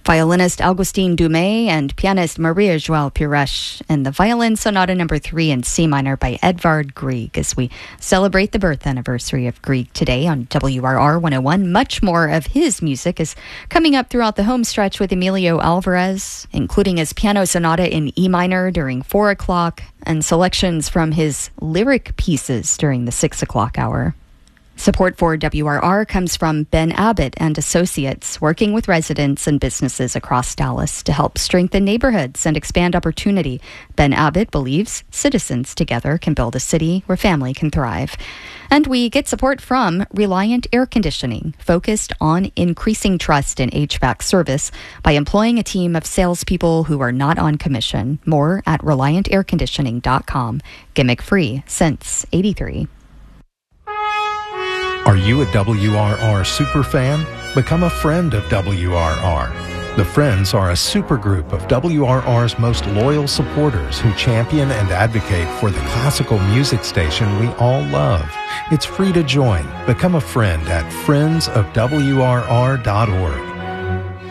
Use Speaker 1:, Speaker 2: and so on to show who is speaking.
Speaker 1: violinist Augustin Dumay and pianist Maria João Pires, and the Violin Sonata No. 3 in C minor by Edvard Grieg, as we celebrate the birth anniversary of Grieg today on WRR 101. Much more of his music is coming up throughout the home stretch with Emilio Alvarez, including his piano sonata in E minor during 4 o'clock and selections from his lyric pieces during the 6 o'clock hour. Support for WRR comes from Ben Abbott and Associates, working with residents and businesses across Dallas to help strengthen neighborhoods and expand opportunity. Ben Abbott believes citizens together can build a city where family can thrive. And we get support from Reliant Air Conditioning, focused on increasing trust in HVAC service by employing a team of salespeople who are not on commission. More at ReliantAirConditioning.com. Gimmick free since '83.
Speaker 2: Are you a WRR superfan? Become a friend of WRR. The Friends are a supergroup of WRR's most loyal supporters who champion and advocate for the classical music station we all love. It's free to join. Become a friend at friendsofwrr.org.